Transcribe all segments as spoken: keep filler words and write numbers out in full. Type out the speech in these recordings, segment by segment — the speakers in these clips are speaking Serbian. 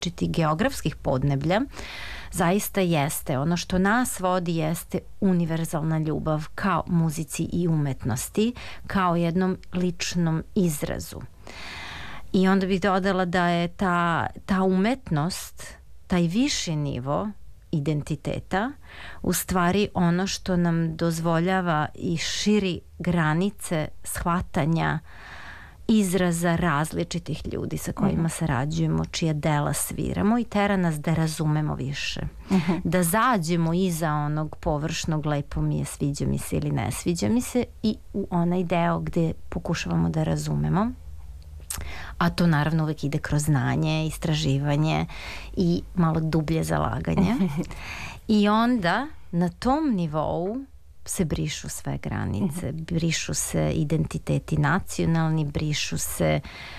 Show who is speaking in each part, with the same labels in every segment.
Speaker 1: različitih geografskih podneblja, zaista jeste. Ono što nas vodi jeste univerzalna ljubav kao muzici i umetnosti, kao jednom ličnom izrazu. I onda bih dodala da je ta, ta umetnost, taj viši nivo identiteta, u stvari ono što nam dozvoljava i širi granice shvatanja izraza različitih ljudi sa kojima uh-huh. sarađujemo, čija dela sviramo i tera nas da razumemo više. Uh-huh. Da zađemo iza onog površnog lepo mi je, sviđa mi se ili ne sviđa mi se i u onaj deo gde pokušavamo da razumemo. A to naravno uvek ide kroz znanje, istraživanje i malo dublje zalaganje. I onda na tom nivou se brišu sve granice, brišu se identiteti nacionalni, brišu se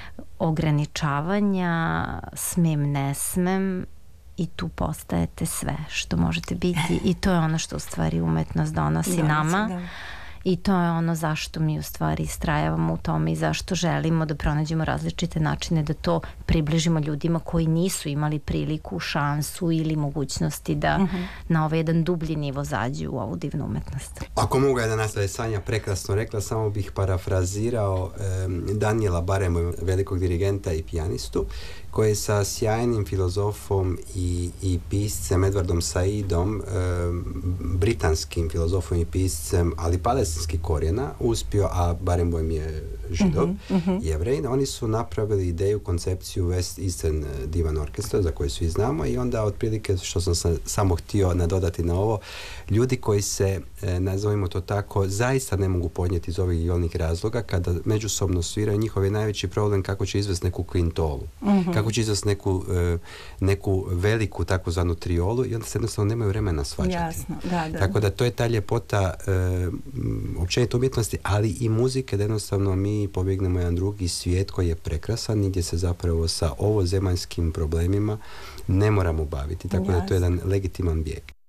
Speaker 1: ograničavanja, smem, ne smem, i tu postajete sve što možete biti i to je ono što u stvari umetnost donosi Donosi, nama. Da. I to je ono zašto mi u stvari istrajavamo u tome i zašto želimo da pronađemo različite načine da to približimo ljudima koji nisu imali priliku, šansu ili mogućnosti da uh-huh. na ovaj jedan dublji nivo zađu u ovu divnu umetnost.
Speaker 2: Ako mogu ja da nastavim, Sanja prekrasno rekla, samo bih parafrazirao eh, Daniela Barema, velikog dirigenta i pijanistu, koji je sa sjajnim filozofom i, i piscem Edwardom Saidom, e, britanskim filozofom i piscem, ali palestinskih korijena, uspio, a Barenboim je Židov, uh-huh, uh-huh. Jevrej, oni su napravili ideju, koncepciju West Eastern Divan Orkestra, za koju svi znamo, i onda otprilike, što sam sa, samo htio nadodati na ovo, ljudi koji se, e, nazovimo to tako, zaista ne mogu podnijeti iz ovih i onih razloga, kada međusobno sviraju, njihov je najveći problem kako će izvesti neku kvintolu. Uh-huh. Kako će izvesti neku, e, neku veliku takozvanu triolu i onda se jednostavno nemaju vremena svađati.
Speaker 3: Jasno, da, da.
Speaker 2: Tako da to je ta ljepota e, općenito umjetnosti, ali i muzike, da jednostavno mi pobjegnemo jedan drugi svijet koji je prekrasan i gdje se zapravo sa ovozemaljskim problemima ne moramo baviti. Tako Jasno. Da to je jedan legitiman bijeg.